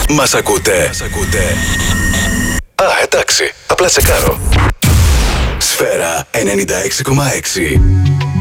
Μας ακούτε? Α, εντάξει. Απλά τσεκάρω. Σφαίρα 96,6.